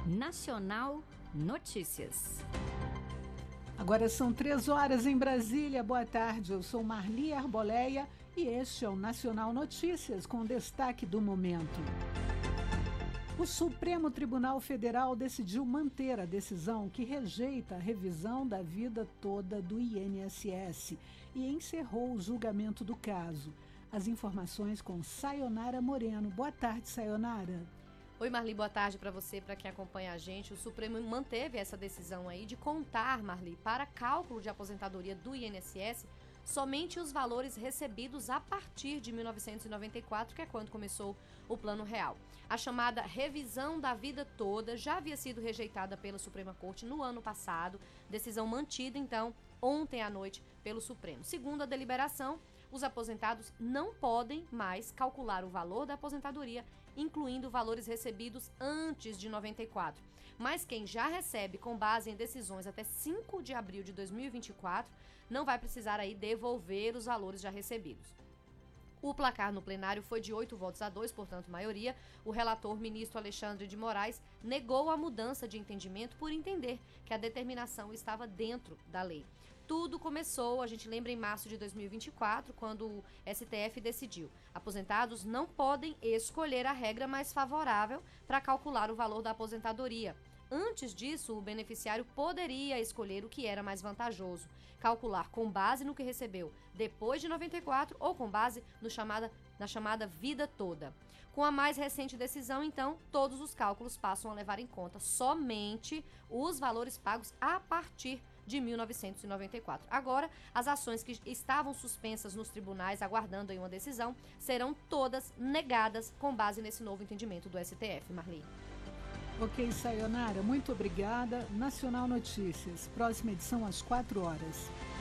Nacional Notícias. Agora são 3h em Brasília. Boa tarde, eu sou Marli Arboleia e este é o Nacional Notícias com destaque do momento. O Supremo Tribunal Federal decidiu manter a decisão que rejeita a revisão da vida toda do INSS e encerrou o julgamento do caso. As informações com Sayonara Moreno. Boa tarde, Sayonara. Oi, Marli, boa tarde para você, para quem acompanha a gente. O Supremo manteve essa decisão aí de contar, Marli, para cálculo de aposentadoria do INSS somente os valores recebidos a partir de 1994, que é quando começou o Plano Real. A chamada revisão da vida toda já havia sido rejeitada pela Suprema Corte no ano passado, decisão mantida, então, ontem à noite pelo Supremo. Segundo a deliberação, os aposentados não podem mais calcular o valor da aposentadoria, incluindo valores recebidos antes de 94. Mas quem já recebe com base em decisões até 5 de abril de 2024, não vai precisar aí devolver os valores já recebidos. O placar no plenário foi de 8-2, portanto maioria. O relator, ministro Alexandre de Moraes, negou a mudança de entendimento por entender que a determinação estava dentro da lei. Tudo começou, a gente lembra, em março de 2024, quando o STF decidiu: aposentados não podem escolher a regra mais favorável para calcular o valor da aposentadoria. Antes disso, o beneficiário poderia escolher o que era mais vantajoso, calcular com base no que recebeu depois de 94 ou com base na chamada vida toda. Com a mais recente decisão, então, todos os cálculos passam a levar em conta somente os valores pagos a partir de 1994. Agora, as ações que estavam suspensas nos tribunais, aguardando aí uma decisão, serão todas negadas com base nesse novo entendimento do STF, Marli. Ok, Sayonara, muito obrigada. Nacional Notícias, próxima edição às 4h.